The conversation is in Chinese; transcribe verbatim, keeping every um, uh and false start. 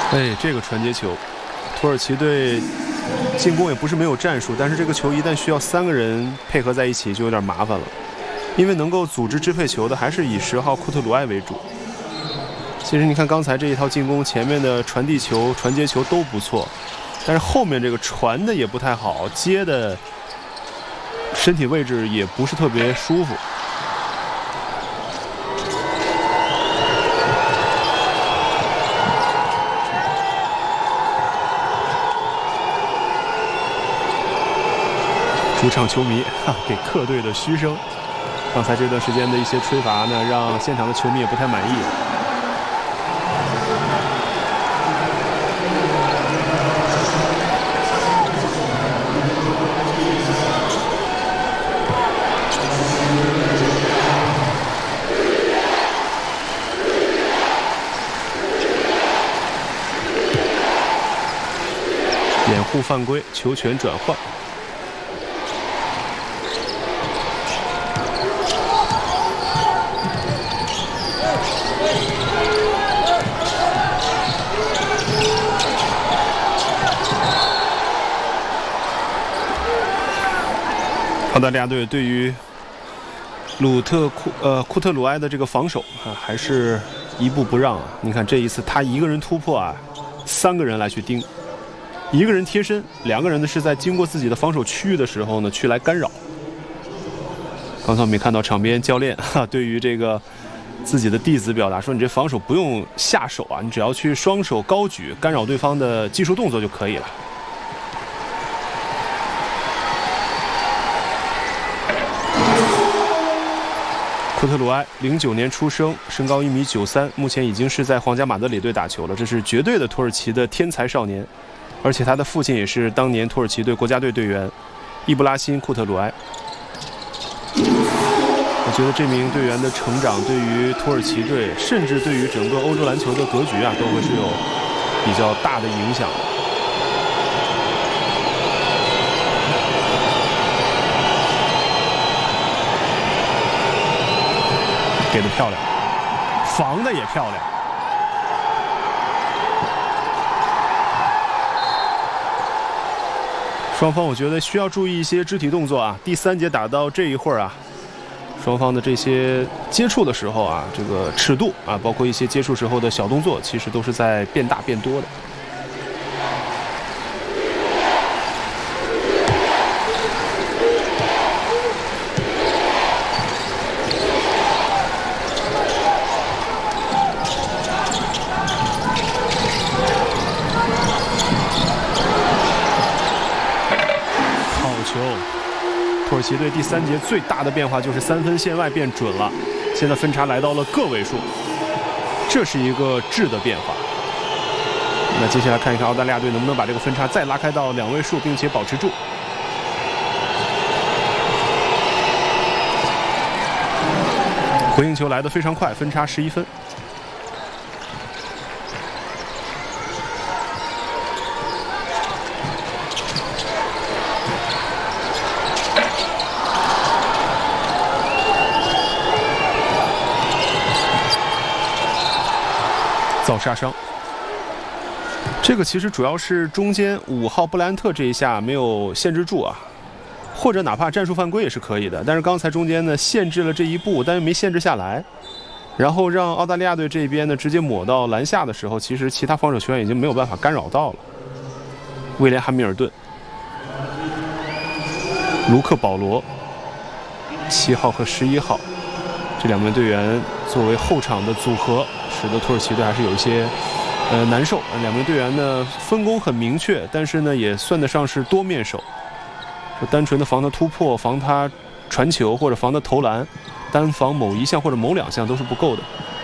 哎，这个传接球，土耳其队进攻也不是没有战术，但是这个球一旦需要三个人配合在一起，就有点麻烦了。因为能够组织支配球的还是以十号库特鲁埃为主。其实你看刚才这一套进攻，前面的传递球、传接球都不错，但是后面这个传的也不太好，接的身体位置也不是特别舒服。主场球迷哈给客队的嘘声，刚才这段时间的一些吹罚呢，让现场的球迷也不太满意。掩护犯规，球权转换。澳大利亚队对于鲁特库呃库特鲁埃的这个防守啊，还是一步不让啊！你看这一次他一个人突破啊，三个人来去盯，一个人贴身，两个人呢是在经过自己的防守区域的时候呢去来干扰。刚才我们也看到场边教练哈、啊，对于这个自己的弟子表达说：“你这防守不用下手啊，你只要去双手高举干扰对方的技术动作就可以了。”库特鲁埃，零九年出生，身高一米九三，目前已经是在皇家马德里队打球了。这是绝对的土耳其的天才少年，而且他的父亲也是当年土耳其队国家队队员伊布拉辛·库特鲁埃。我觉得这名队员的成长，对于土耳其队，甚至对于整个欧洲篮球的格局啊，都会是有比较大的影响的。给的漂亮，防的也漂亮。双方我觉得需要注意一些肢体动作啊。第三节打到这一会儿啊，双方的这些接触的时候啊，这个尺度啊，包括一些接触时候的小动作，其实都是在变大变多的。土耳其队第三节最大的变化就是三分线外变准了，现在分差来到了个位数，这是一个质的变化。那接下来看一看澳大利亚队能不能把这个分差再拉开到两位数，并且保持住。回应球来得非常快，分差十一分。造杀伤，这个其实主要是中间五号布莱恩特这一下没有限制住啊，或者哪怕战术犯规也是可以的。但是刚才中间呢限制了这一步，但是没限制下来，然后让澳大利亚队这边呢直接抹到篮下的时候，其实其他防守球员已经没有办法干扰到了。威廉·汉密尔顿、卢克·保罗，七号和十一号这两名队员作为后场的组合，使得土耳其队还是有一些呃难受。两名队员呢分工很明确，但是呢也算得上是多面手。就单纯的防他突破、防他传球或者防他投篮，单防某一项或者某两项都是不够的。